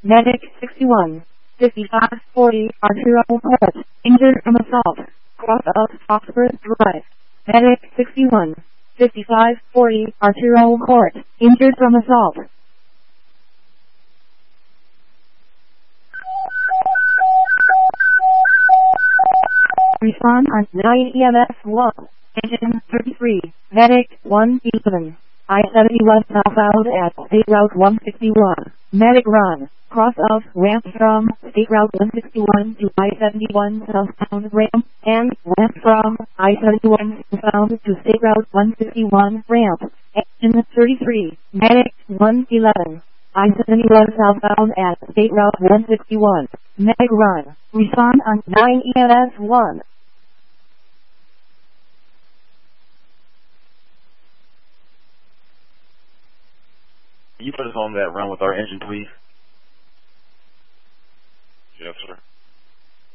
Medic 61. 5540 Arturo Court. Injured from assault. Cross of Foxford Drive. Medic 61. 5540 Arturo Court. Injured from assault. Respond on 9 EMS 1. Engine 33. Medic 111. I-71 southbound at State Route 161. Medic run. Cross of ramp from State Route 161 to I-71 southbound ramp, and ramp from I-71 southbound to State Route 161 ramp. Engine 33. Medic 111. I-71 southbound at State Route 161. Medic run. Respond on 9 EMS 1. Can you put us on that run with our engine, please?